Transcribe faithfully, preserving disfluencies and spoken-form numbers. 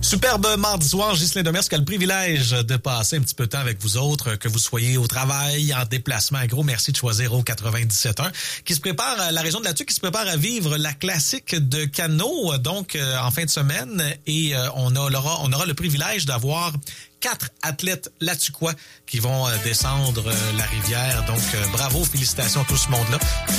Superbe mardi soir, Ghislain Demers qui a le privilège de passer un petit peu de temps avec vous autres, que vous soyez au travail, en déplacement. Un gros merci de choisir au quatre-vingt-dix-sept un, qui se prépare, la région de la Tuque, qui se prépare à vivre la classique de canot, donc euh, en fin de semaine. Et euh, on, a, on, aura, on aura le privilège d'avoir quatre athlètes latuquois qui vont euh, descendre euh, la rivière. Donc, euh, bravo, félicitations à tout ce monde-là.